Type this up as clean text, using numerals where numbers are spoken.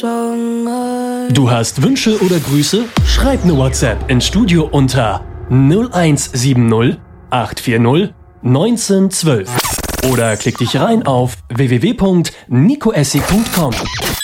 Du hast Wünsche oder Grüße? Schreib eine WhatsApp ins Studio unter 0170 840 1912 oder klick dich rein auf www.nicoessi.com.